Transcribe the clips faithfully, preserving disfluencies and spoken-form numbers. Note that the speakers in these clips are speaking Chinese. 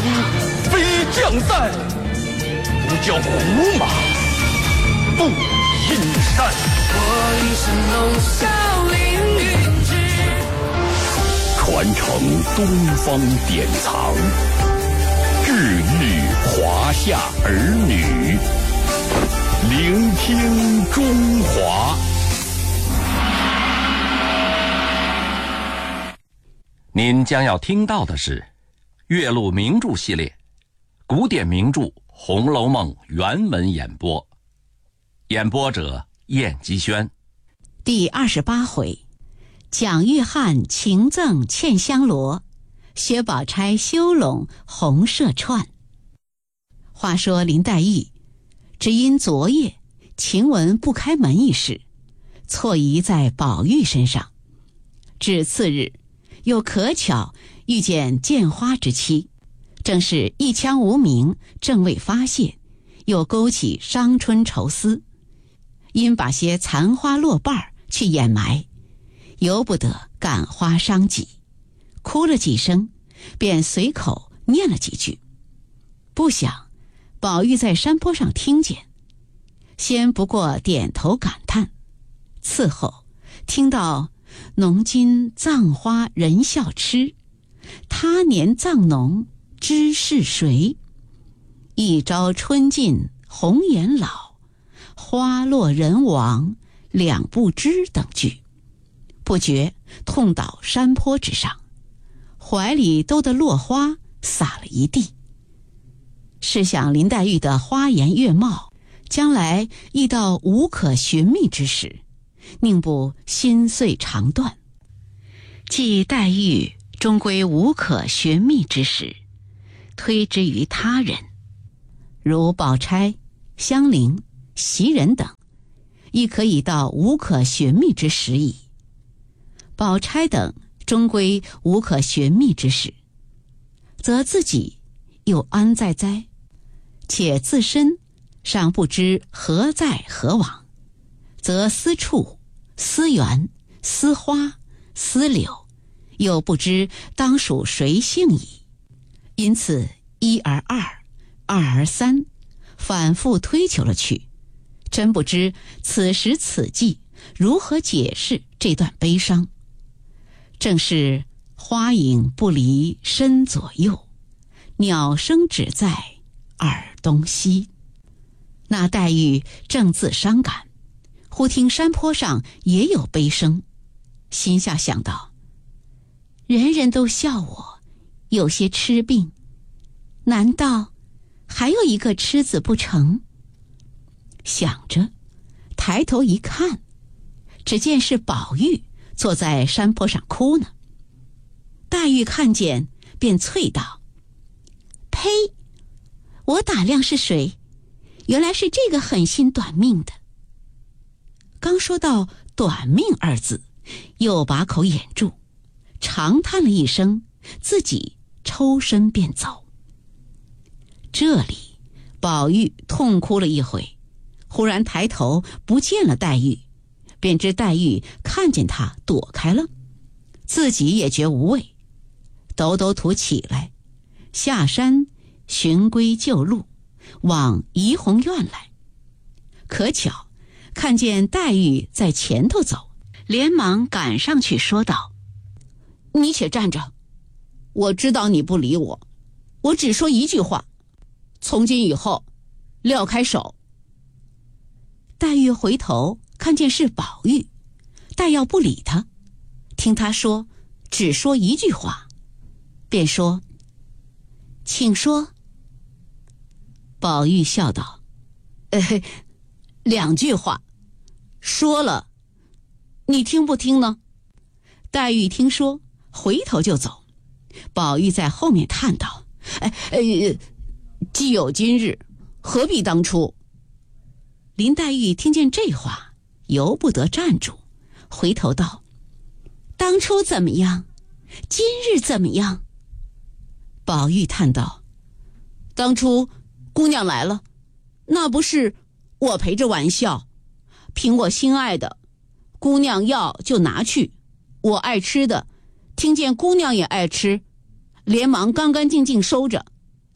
飞将在，不教胡马不隐山。 我一生龙啸凌云志， 传承东方典藏，治愈华夏儿女，聆听中华。 您将要听到的是岳麓名著系列古典名著《红楼梦》原文演播，演播者燕姬轩。 第二十八回，蒋玉菡情赠茜香罗，薛宝钗修拢红麝串。话说林黛玉只因昨夜晴雯不开门一事，错疑在宝玉身上，至次日又可巧遇见见花之期，正是一腔无名，正未发泄，又勾起伤春愁思，因把些残花落瓣去掩埋，由不得感花伤己，哭了几声，便随口念了几句。不想宝玉在山坡上听见，先不过点头感叹，次后听到农今葬花人笑痴，他年葬农知是谁？一朝春尽红颜老，花落人亡两不知等句，不觉痛倒山坡之上，怀里兜的落花洒了一地。试想林黛玉的花颜月貌，将来亦到无可寻觅之时，宁不心碎肠断？既黛玉终归无可寻觅之时，推之于他人，如宝钗、香菱、袭人等，亦可以到无可寻觅之时矣。宝钗等终归无可寻觅之时，则自己又安在哉？且自身尚不知何在何往，则私处思源、思花、思柳，又不知当属谁姓矣。因此一而二，二而三，反复推求了去，真不知此时此际如何解释这段悲伤。正是花影不离身左右，鸟声只在耳东西。那黛玉正自伤感，忽听山坡上也有悲声，心下想到，人人都笑我有些痴病，难道还有一个痴子不成？想着抬头一看，只见是宝玉坐在山坡上哭呢。黛玉看见便啐道：呸！我打量是谁？原来是这个狠心短命的。刚说到短命二字，又把口掩住，长叹了一声，自己抽身便走。这里宝玉痛哭了一回，忽然抬头不见了黛玉，便知黛玉看见他躲开了，自己也觉无味，抖抖土起来，下山寻归旧路，往怡红院来。可巧看见黛玉在前头走，连忙赶上去说道：你且站着，我知道你不理我，我只说一句话，从今以后撂开手。黛玉回头看见是宝玉，但要不理他，听他说只说一句话，便说：请说。宝玉笑道：呃，两句话，说了你听不听呢？黛玉听说，回头就走。宝玉在后面叹道：哎哎，既有今日，何必当初？林黛玉听见这话，由不得站住，回头道：当初怎么样？今日怎么样？宝玉叹道：当初姑娘来了，那不是我陪着玩笑，凭我心爱的，姑娘要就拿去，我爱吃的，听见姑娘也爱吃，连忙干干净净收着，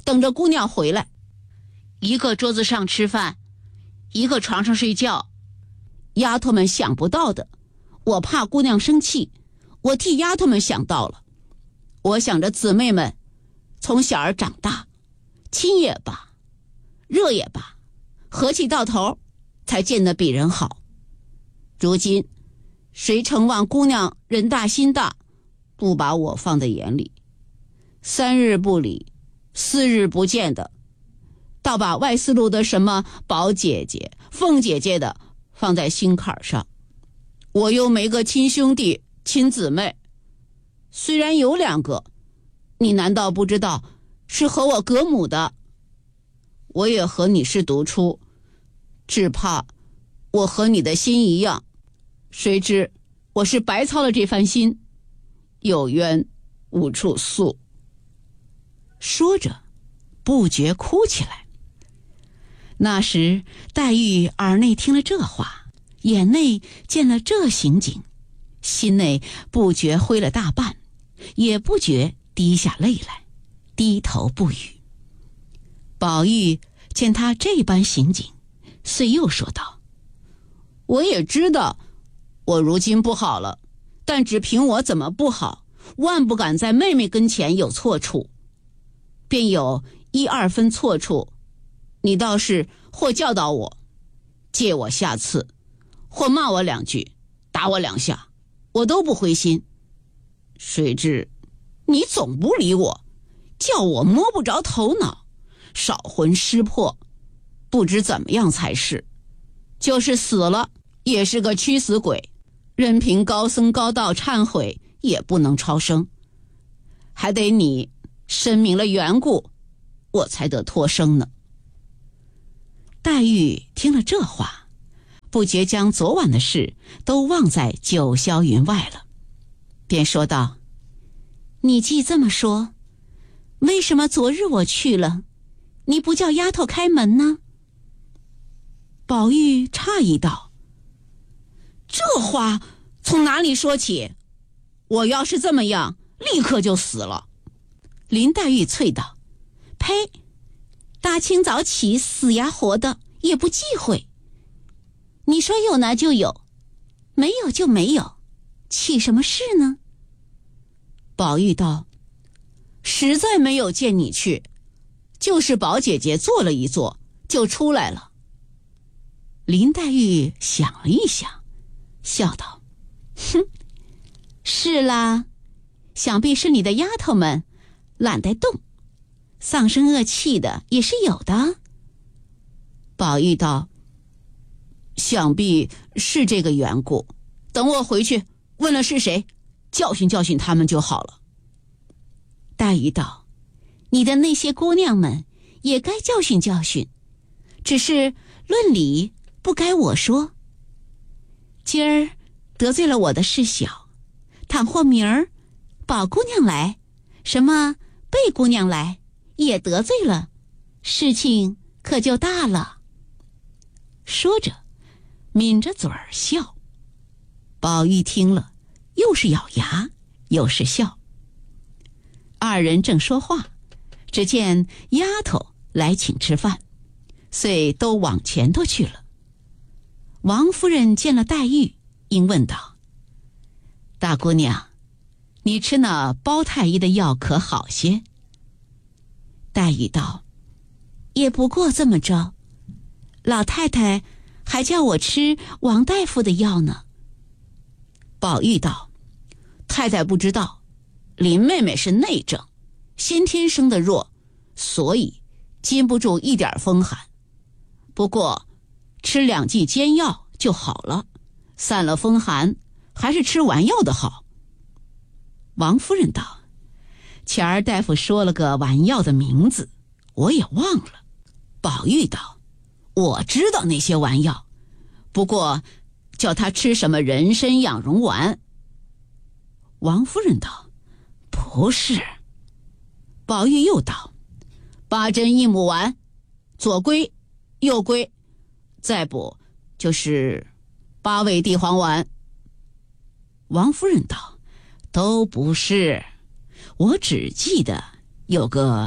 等着姑娘回来。一个桌子上吃饭，一个床上睡觉，丫头们想不到的，我怕姑娘生气，我替丫头们想到了。我想着姊妹们从小儿长大，亲也罢，热也罢，和气到头才见得比人好。如今谁承望姑娘人大心大，不把我放在眼里，三日不理，四日不见的，倒把外四路的什么宝姐姐、凤姐姐的放在心坎上。我又没个亲兄弟、亲姊妹，虽然有两个，你难道不知道是和我隔母的？我也和你是独出，只怕我和你的心一样，谁知我是白操了这番心，有冤无处诉。说着不觉哭起来。那时黛玉耳内听了这话，眼内见了这情景，心内不觉灰了大半，也不觉滴下泪来，低头不语。宝玉见他这般行景，遂又说道：我也知道我如今不好了，但只凭我怎么不好，万不敢在妹妹跟前有错处，便有一二分错处，你倒是或教导我，借我下次，或骂我两句，打我两下，我都不灰心。谁知你总不理我，叫我摸不着头脑，少魂失魄，不知怎么样才是。就是死了也是个屈死鬼，任凭高僧高道忏悔也不能超生，还得你申明了缘故，我才得脱生呢。黛玉听了这话，不觉将昨晚的事都忘在九霄云外了，便说道：你既这么说，为什么昨日我去了，你不叫丫头开门呢？宝玉诧异道：这话从哪里说起？我要是这么样，立刻就死了。林黛玉啐道：呸！大清早起死呀活的也不忌讳，你说有那就有，没有就没有，起什么事呢？宝玉道：实在没有见你去，就是宝姐姐坐了一坐就出来了。林黛玉想了一想，笑道：哼，是啦，想必是你的丫头们懒得动，丧声恶气的也是有的。宝玉道：想必是这个缘故，等我回去问了是谁，教训教训他们就好了。黛玉道：你的那些姑娘们也该教训教训，只是论理不该我说。今儿得罪了我的事小，倘或明儿宝姑娘来，什么贝姑娘来，也得罪了，事情可就大了。说着抿着嘴儿笑。宝玉听了，又是咬牙又是笑。二人正说话，只见丫头来请吃饭，遂都往前头去了。王夫人见了黛玉，应问道：大姑娘，你吃那包太医的药可好些？黛玉道：也不过这么着，老太太还叫我吃王大夫的药呢。宝玉道：太太不知道，林妹妹是内症，先天生的弱，所以禁不住一点风寒，不过吃两剂煎药就好了，散了风寒，还是吃丸药的好。王夫人道：前儿大夫说了个丸药的名字，我也忘了。宝玉道：我知道那些丸药，不过叫他吃什么人参养荣丸。王夫人道：不是。宝玉又道：八针益母丸，左归右归，再补就是八味地黄丸。王夫人道：都不是，我只记得有个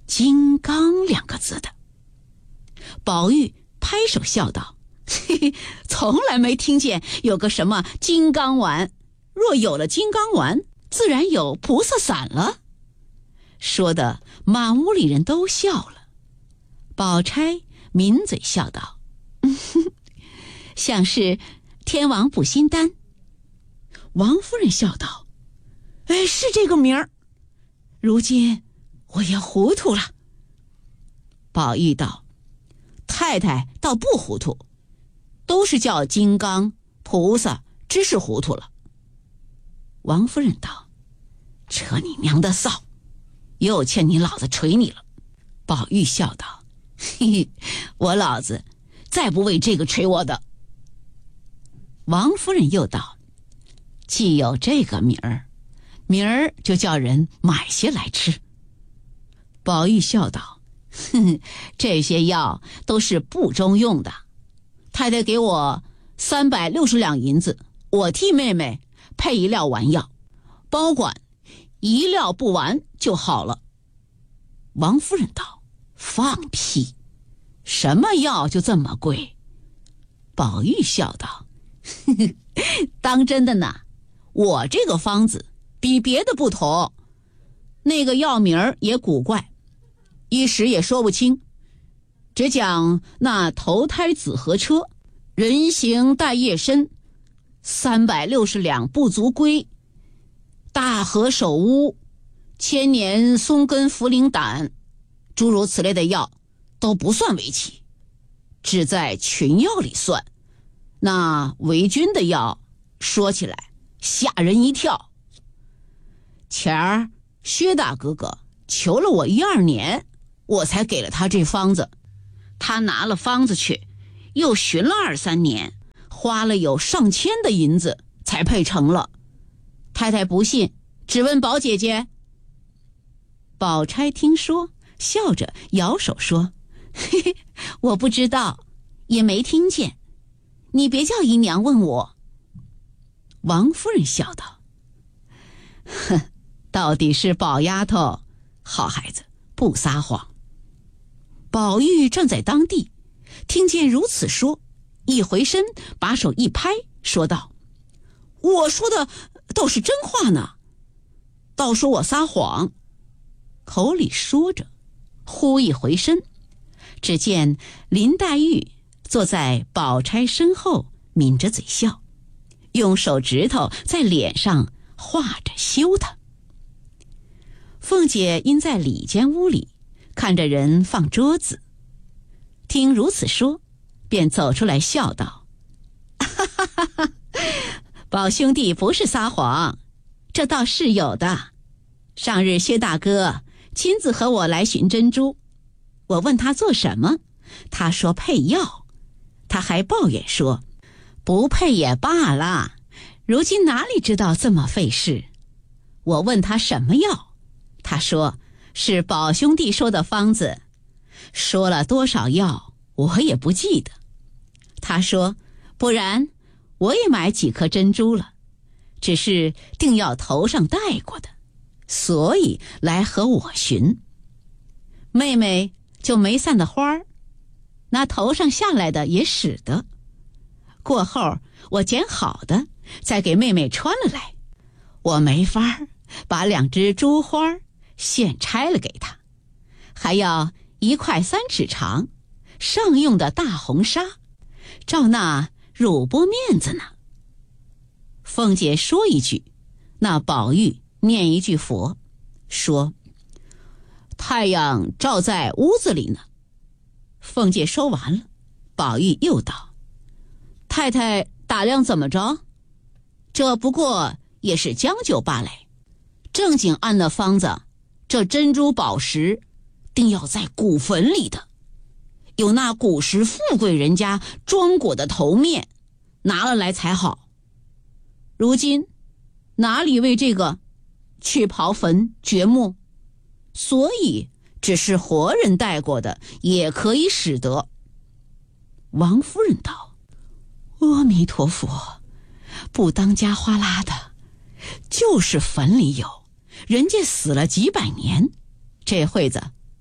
金刚两个字的。宝玉拍手笑道：嘿嘿，从来没听见有个什么金刚丸，若有了金刚丸，自然有菩萨伞了。说的满屋里人都笑了。宝钗抿嘴笑道：像是天王补心丹。王夫人笑道：哎，是这个名儿，如今我也糊涂了。宝玉道：太太倒不糊涂，都是叫金刚菩萨，只是糊涂了。王夫人道：扯你娘的臊，又欠你老子捶你了。宝玉笑道：嘿嘿，我老子再不为这个捶我的。王夫人又道：既有这个名儿，明儿就叫人买些来吃。宝玉笑道：哼，这些药都是不中用的，太太给我三百六十两银子，我替妹妹配一料丸药，保管一料不完就好了。王夫人道：放屁，什么药就这么贵？宝玉笑道：呵呵，当真的呢，我这个方子比别的不同，那个药名儿也古怪，一时也说不清，只讲那投胎紫河车，人形带叶身，三百六十两不足归，大河首乌，千年松根茯苓胆，诸如此类的药都不算为奇，只在群药里算。那为君的药说起来吓人一跳。前儿薛大哥哥求了我一二年，我才给了他这方子，他拿了方子去，又寻了二三年，花了有上千的银子才配成了。太太不信，只问宝姐姐。宝钗听说，笑着摇手说：嘿嘿，我不知道，也没听见，你别叫姨娘问我。王夫人笑道：哼，到底是宝丫头，好孩子，不撒谎。宝玉站在当地，听见如此说，一回身把手一拍，说道：我说的倒是真话呢，倒说我撒谎。口里说着，忽一回身，只见林黛玉坐在宝钗身后，抿着嘴笑，用手指头在脸上画着羞她。凤姐因在里间屋里看着人放桌子，听如此说，便走出来笑道：哈哈哈哈，宝兄弟不是撒谎，这倒是有的。上日薛大哥亲自和我来寻珍珠，我问他做什么，他说配药，他还抱怨说不配也罢了，如今哪里知道这么费事。我问他什么药，他说是宝兄弟说的方子，说了多少药我也不记得。他说不然我也买几颗珍珠了，只是定要头上戴过的，所以来和我寻。妹妹就没散的花儿，拿头上下来的也使得，过后我捡好的再给妹妹穿了来，我没法把两只珠花现拆了给她，还要一块三尺长上用的大红纱，照那乳钵面子呢。凤姐说一句，那宝玉念一句佛，说太阳照在屋子里呢。凤姐说完了，宝玉又道：太太打量怎么着？这不过也是将就罢了，正经按那方子，这珍珠宝石定要在古坟里的，有那古时富贵人家装果的头面，拿了来才好。如今哪里为这个去刨坟掘墓，所以只是活人带过的也可以使得。王夫人道：阿弥陀佛，不当家花拉的，就是坟里有，人家死了几百年，这会子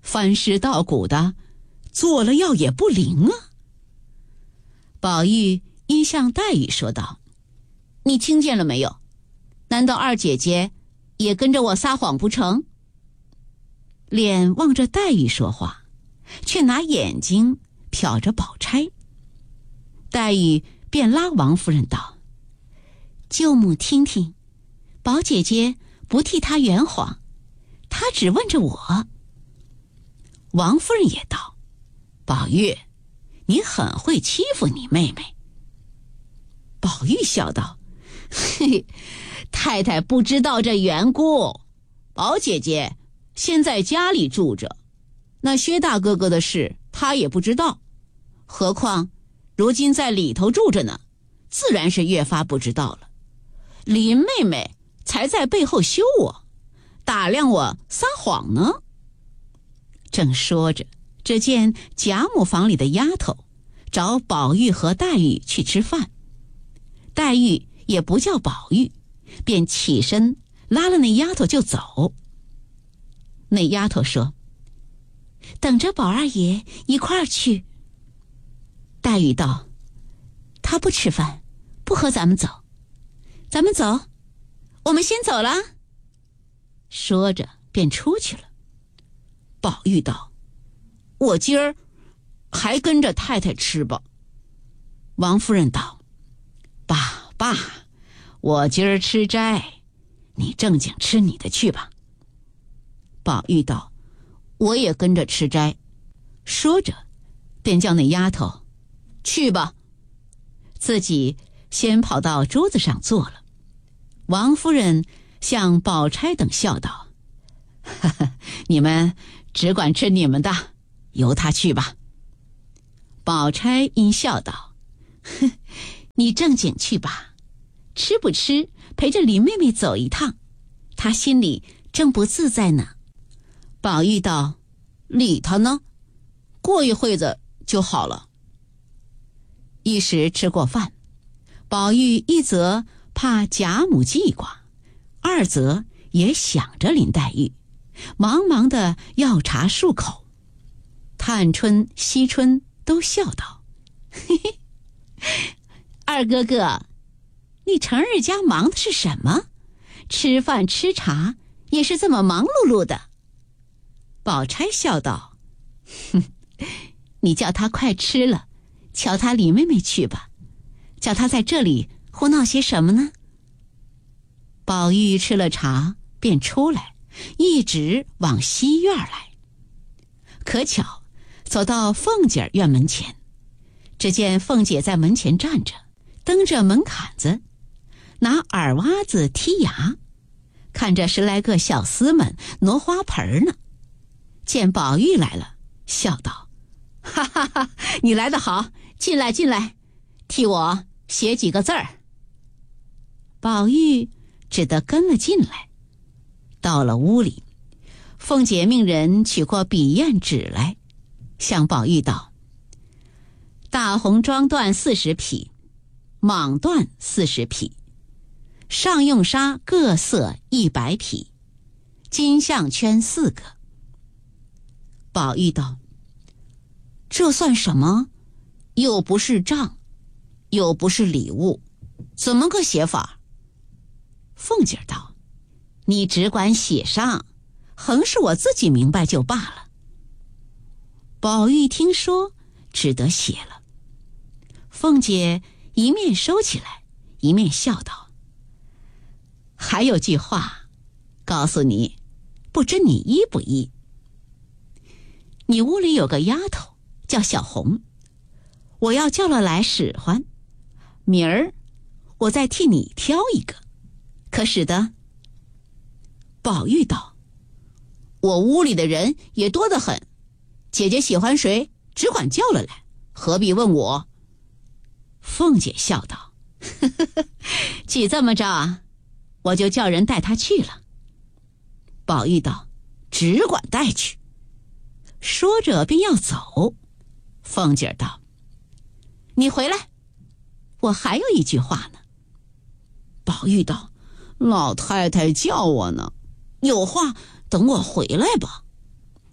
翻尸倒骨的，做了药也不灵啊。宝玉因向黛玉说道：你听见了没有？难道二姐姐也跟着我撒谎不成？脸望着黛玉说话，却拿眼睛瞟着宝钗。黛玉便拉王夫人道：舅母听听，宝姐姐不替她圆谎，她只问着我。王夫人也道：宝玉，你很会欺负你妹妹。宝玉笑道：嘿嘿，太太不知道这缘故，宝姐姐先在家里住着，那薛大哥哥的事她也不知道，何况如今在里头住着呢，自然是越发不知道了。林妹妹才在背后羞我，打量我撒谎呢。正说着，只见贾母房里的丫头找宝玉和黛玉去吃饭，黛玉也不叫宝玉，便起身拉了那丫头就走。那丫头说：等着宝二爷一块儿去。黛玉道：他不吃饭，不和咱们走。咱们走，我们先走了。说着便出去了。宝玉道：我今儿还跟着太太吃吧。王夫人道：爸爸，我今儿吃斋，你正经吃你的去吧。宝玉道：我也跟着吃斋。说着便叫那丫头去吧，自己先跑到桌子上坐了。王夫人向宝钗等笑道：哈哈，你们只管吃你们的，由他去吧。宝钗因笑道：哼，你正经去吧，吃不吃陪着李妹妹走一趟，她心里正不自在呢。宝玉道：理她呢，过一会子就好了。一时吃过饭，宝玉一则怕贾母记挂，二则也想着林黛玉，忙忙的要茶漱口。探春、惜春都笑道：嘿嘿，二哥哥，你成日家忙的是什么？吃饭吃茶也是这么忙碌碌的。宝钗笑道：哼，你叫他快吃了，瞧他李妹妹去吧，叫他在这里胡闹些什么呢？宝玉吃了茶便出来，一直往西院来。可巧走到凤姐院门前，只见凤姐在门前站着，蹬着门槛子，拿耳挖子剔牙，看着十来个小厮们挪花盆呢。见宝玉来了，笑道：哈哈哈，你来得好，进来进来，替我写几个字儿。宝玉只得跟了进来。到了屋里，凤姐命人取过笔砚纸来，向宝玉道：大红装缎四十匹，蟒缎四十匹，上用纱各色一百匹，金项圈四个。宝玉道：这算什么？又不是账，又不是礼物，怎么个写法？凤姐道：你只管写上，横是我自己明白就罢了。宝玉听说，只得写了。凤姐一面收起来，一面笑道：还有句话告诉你，不知你依不依。你屋里有个丫头叫小红，我要叫了来使唤，明儿我再替你挑一个，可使得？宝玉道：我屋里的人也多得很，姐姐喜欢谁，只管叫了来，何必问我？凤姐笑道：呵呵呵，既这么着，我就叫人带她去了。宝玉道：只管带去。说着便要走。凤姐道：你回来，我还有一句话呢。宝玉道：老太太叫我呢，有话等我回来吧。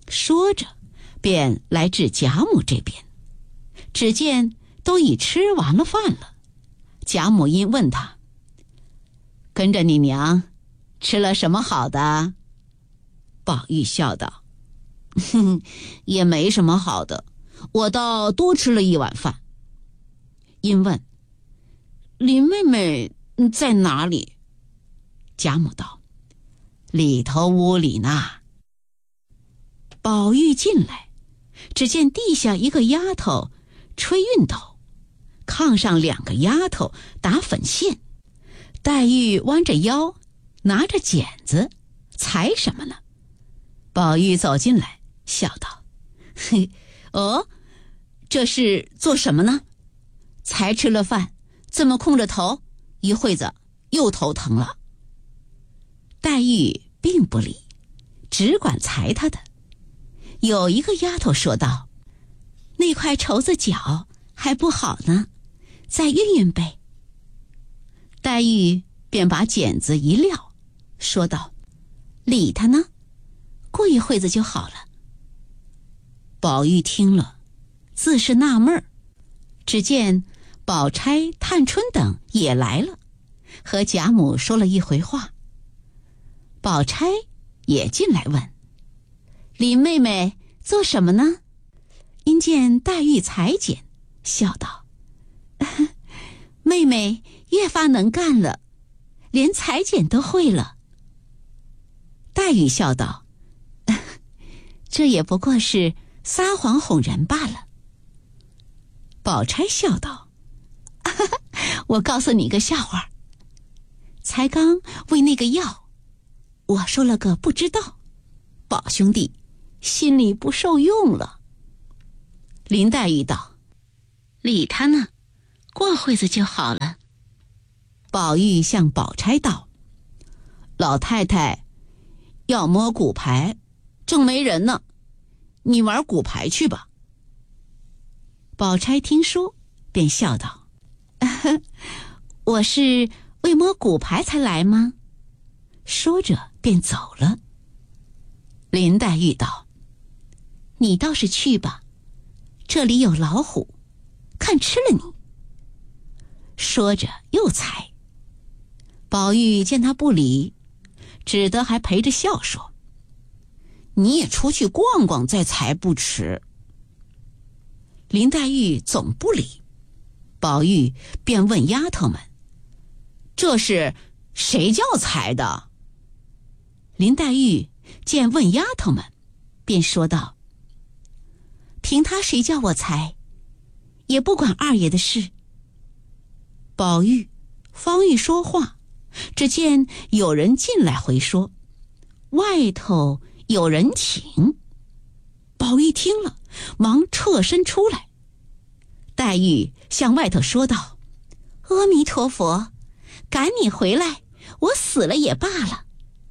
说着便来至贾母这边。只见都已吃完了饭了，贾母因问他：跟着你娘吃了什么好的？宝玉笑道：哼，也没什么好的，我倒多吃了一碗饭。因问：林妹妹在哪里？贾母道：里头屋里呢。宝玉进来，只见地下一个丫头吹熨斗，炕上两个丫头打粉线，黛玉弯着腰拿着剪子裁什么呢？宝玉走进来笑道：嘿，哦，这是做什么呢？才吃了饭，这么空着头，一会子又头疼了。黛玉并不理，只管裁她的。有一个丫头说道：那块绸子脚还不好呢，再熨熨呗。黛玉便把剪子一撂，说道：理他呢，过一会子就好了。宝玉听了，自是纳闷儿，只见宝钗、探春等也来了，和贾母说了一回话。宝钗也进来问：林妹妹做什么呢？因见黛玉裁剪，笑道：妹妹越发能干了，连裁剪都会了。黛玉笑道：这也不过是撒谎哄人罢了。宝钗笑道：我告诉你个笑话，才刚为那个药，我说了个不知道，宝兄弟心里不受用了。林黛玉道：理他呢，过会子就好了。宝玉向宝钗道：老太太要摸骨牌，正没人呢，你玩骨牌去吧。宝钗听说便笑道：我是为摸骨牌才来吗？说着便走了。林黛玉道：你倒是去吧，这里有老虎，看吃了你。说着又裁。宝玉见他不理，只得还陪着笑说：你也出去逛逛再裁不迟。林黛玉总不理，宝玉便问丫头们：这是谁叫裁的？林黛玉见问丫头们，便说道：凭他谁叫我裁，也不管二爷的事。宝玉方欲说话，只见有人进来回说外头有人请。宝玉听了，忙侧身出来。黛玉向外头说道：阿弥陀佛，赶你回来，我死了也罢了。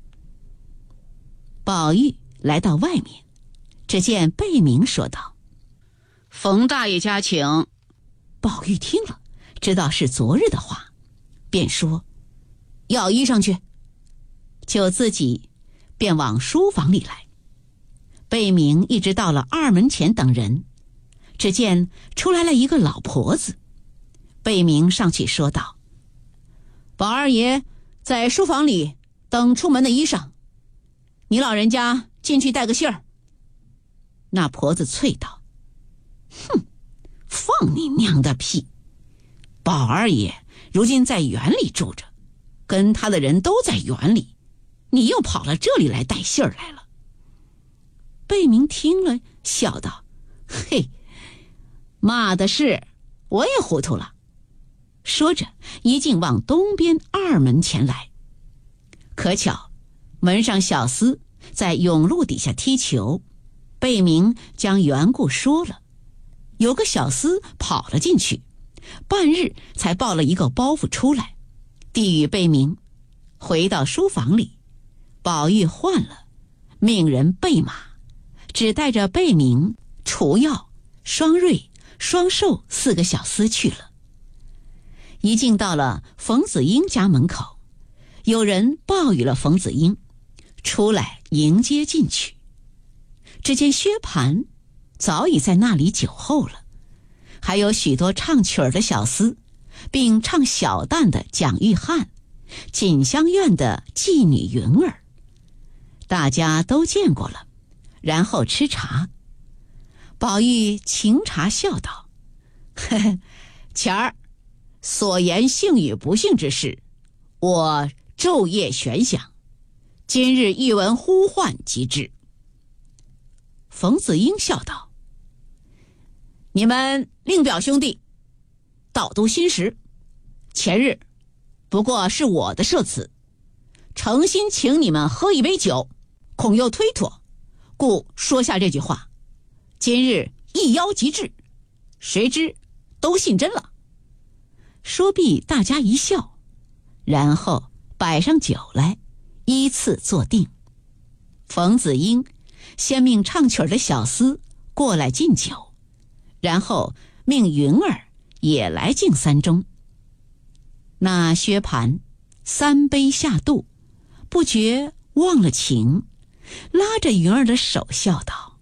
宝玉来到外面，只见贝明说道：冯大爷家请。宝玉听了，知道是昨日的话，便说：要衣裳去。就自己便往书房里来。贝明一直到了二门前等人，只见出来了一个老婆子。贝明上去说道：宝二爷在书房里等出门的衣裳，你老人家进去带个信儿。那婆子啐道：哼，放你娘的屁！宝二爷如今在园里住着，跟他的人都在园里，你又跑了这里来带信儿来了。贝明听了笑道：嘿，骂的是，我也糊涂了。说着一径往东边二门前来。可巧门上小厮在甬路底下踢球，贝明将缘故说了，有个小厮跑了进去，半日才抱了一个包袱出来，递与贝明。回到书房里，宝玉换了，命人备马，只带着贝明、除药、双瑞、双寿四个小厮去了。一径到了冯子英家门口，有人报与了冯子英，出来迎接进去。 只见薛蟠早已在那里酒后了，还有许多唱曲儿的小厮，并唱小旦的蒋玉菡，锦香院的妓女云儿，大家都见过了，然后吃茶。宝玉请茶笑道：呵呵，前儿所言幸与不幸之事，我昼夜悬想，今日一闻呼唤即至。冯子英笑道：你们另表兄弟，倒读心时，前日不过是我的设辞，诚心请你们喝一杯酒，恐又推脱，故说下这句话。今日一邀即至，谁知都信真了。说毕，大家一笑，然后摆上酒来，依次坐定。冯子英先命唱曲儿的小厮过来敬酒，然后命云儿也来敬三盅。那薛蟠三杯下肚，不觉忘了情，拉着云儿的手笑道：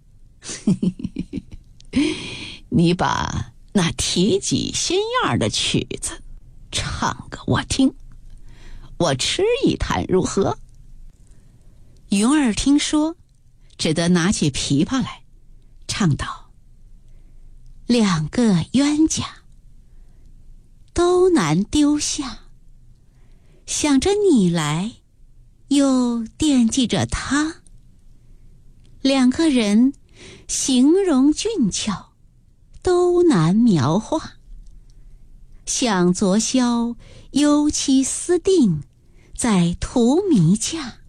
你把那铁戟仙样的曲子唱个我听，我吃一坛如何？云儿听说，只得拿起琵琶来，唱道：两个冤家都难丢下，想着你来，又惦记着他，两个人形容俊俏，都难描画。想昨宵幽栖私定，在荼蘼架，